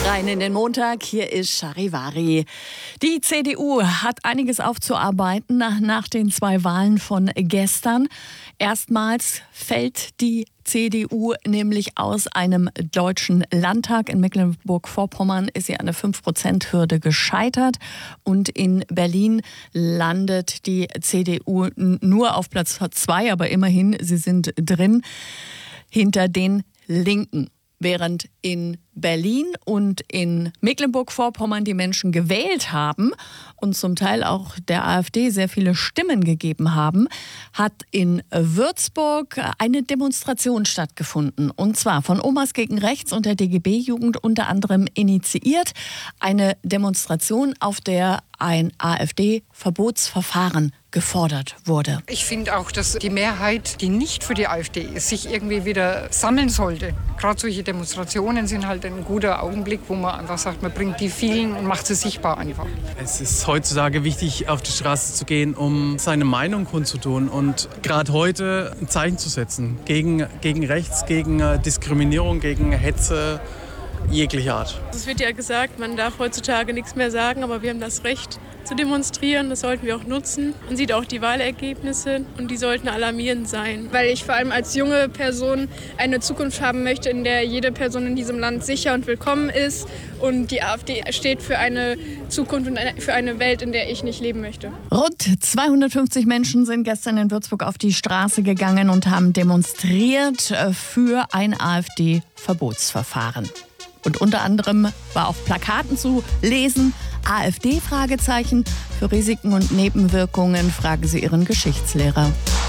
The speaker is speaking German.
Rein in den Montag, hier ist Charivari. Die CDU hat einiges aufzuarbeiten nach den 2 Wahlen von gestern. Erstmals fällt die CDU nämlich aus einem deutschen Landtag. In Mecklenburg-Vorpommern ist sie an der 5%-Hürde gescheitert. Und in Berlin landet die CDU nur auf Platz 2, aber immerhin, sie sind drin, hinter den Linken. Während in Berlin und in Mecklenburg-Vorpommern die Menschen gewählt haben und zum Teil auch der AfD sehr viele Stimmen gegeben haben, hat in Würzburg eine Demonstration stattgefunden. Und zwar von Omas gegen Rechts und der DGB-Jugend unter anderem initiiert. Eine Demonstration, auf der ein AfD-Verbotsverfahren gefordert wurde. Ich finde auch, dass die Mehrheit, die nicht für die AfD ist, sich irgendwie wieder sammeln sollte. Gerade solche Demonstrationen sind halt ein guter Augenblick, wo man einfach sagt, man bringt die vielen und macht sie sichtbar einfach. Es ist heutzutage wichtig, auf die Straße zu gehen, um seine Meinung kundzutun und gerade heute ein Zeichen zu setzen gegen Rechts, gegen Diskriminierung, gegen Hetze jeglicher Art. Es wird ja gesagt, man darf heutzutage nichts mehr sagen, aber wir haben das Recht zu demonstrieren, das sollten wir auch nutzen. Man sieht auch die Wahlergebnisse und die sollten alarmierend sein. Weil ich vor allem als junge Person eine Zukunft haben möchte, in der jede Person in diesem Land sicher und willkommen ist. Und die AfD steht für eine Zukunft und für eine Welt, in der ich nicht leben möchte. Rund 250 Menschen sind gestern in Würzburg auf die Straße gegangen und haben demonstriert für ein AfD-Verbotsverfahren. Und unter anderem war auf Plakaten zu lesen, AfD? Für Risiken und Nebenwirkungen fragen Sie Ihren Geschichtslehrer.